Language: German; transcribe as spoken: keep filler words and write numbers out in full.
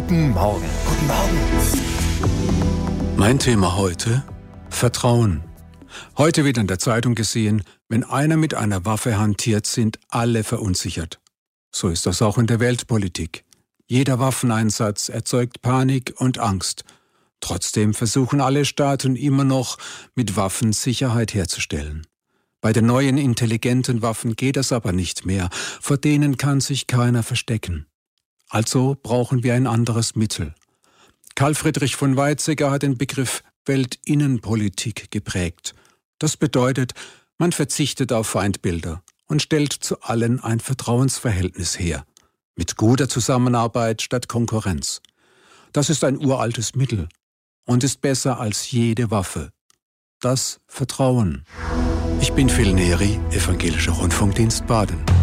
Guten Morgen. Guten Morgen. Mein Thema heute: Vertrauen. Heute wird in der Zeitung gesehen, wenn einer mit einer Waffe hantiert, sind alle verunsichert. So ist das auch in der Weltpolitik. Jeder Waffeneinsatz erzeugt Panik und Angst. Trotzdem versuchen alle Staaten immer noch, mit Waffen Sicherheit herzustellen. Bei den neuen intelligenten Waffen geht das aber nicht mehr. Vor denen kann sich keiner verstecken. Also brauchen wir ein anderes Mittel. Karl Friedrich von Weizsäcker hat den Begriff Weltinnenpolitik geprägt. Das bedeutet, man verzichtet auf Feindbilder und stellt zu allen ein Vertrauensverhältnis her. Mit guter Zusammenarbeit statt Konkurrenz. Das ist ein uraltes Mittel und ist besser als jede Waffe. Das Vertrauen. Ich bin Phil Neri, Evangelischer Rundfunkdienst Baden.